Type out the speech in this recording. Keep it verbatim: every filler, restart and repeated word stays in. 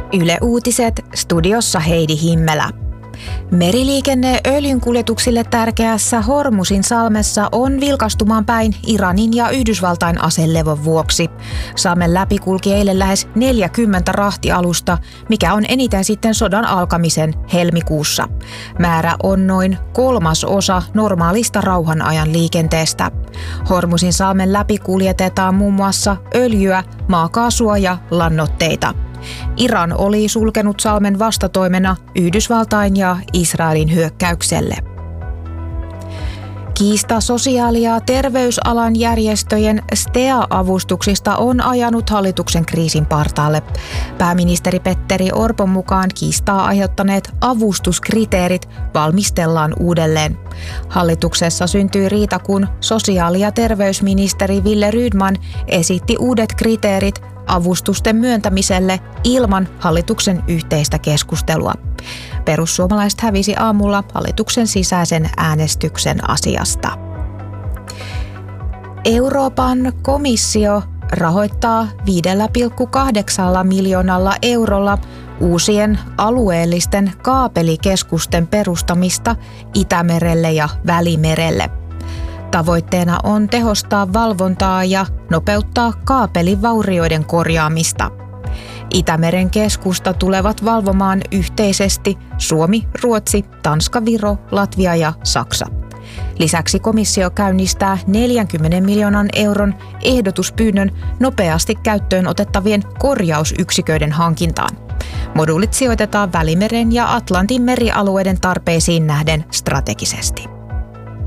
Yle Uutiset, studiossa Heidi Himmelä. Meriliikenne öljynkuljetuksille tärkeässä Hormuzin salmessa on vilkastumaan päin Iranin ja Yhdysvaltain aselevon vuoksi. Salmen läpi kulki eilen lähes neljäkymmentä rahtialusta, mikä on eniten sitten sodan alkamisen helmikuussa. Määrä on noin kolmas osa normaalista rauhanajan liikenteestä. Hormuzin salmen läpi kuljetetaan muun muassa öljyä, maakaasua ja lannoitteita. Iran oli sulkenut salmen vastatoimena Yhdysvaltain ja Israelin hyökkäykselle. Kiista sosiaali- ja terveysalan järjestöjen S T E A-avustuksista on ajanut hallituksen kriisin partaalle. Pääministeri Petteri Orpon mukaan kiistaa aiheuttaneet avustuskriteerit valmistellaan uudelleen. Hallituksessa syntyi riita, kun sosiaali- ja terveysministeri Wille Rydman esitti uudet kriteerit avustusten myöntämiselle ilman hallituksen yhteistä keskustelua. Perussuomalaiset hävisi aamulla hallituksen sisäisen äänestyksen asiasta. Euroopan komissio rahoittaa viisi pilkku kahdeksan miljoonalla eurolla uusien alueellisten kaapelikeskusten perustamista Itämerelle ja Välimerelle. Tavoitteena on tehostaa valvontaa ja nopeuttaa kaapelivaurioiden korjaamista. Itämeren keskusta tulevat valvomaan yhteisesti Suomi, Ruotsi, Tanska, Viro, Latvia ja Saksa. Lisäksi komissio käynnistää neljänkymmenen miljoonan euron ehdotuspyynnön nopeasti käyttöön otettavien korjausyksiköiden hankintaan. Moduulit sijoitetaan Välimeren ja Atlantin merialueiden tarpeisiin nähden strategisesti.